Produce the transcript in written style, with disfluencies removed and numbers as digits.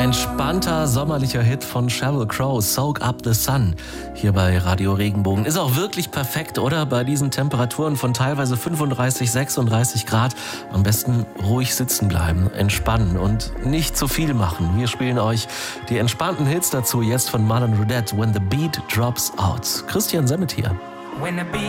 Entspannter sommerlicher Hit von Sheryl Crow, Soak Up the Sun, hier bei Radio Regenbogen. Ist auch wirklich perfekt, oder? Bei diesen Temperaturen von teilweise 35, 36 Grad. Am besten ruhig sitzen bleiben, entspannen und nicht zu viel machen. Wir spielen euch die entspannten Hits dazu, jetzt von Marlon Rudette, When the Beat Drops Out. Christian Semmet hier.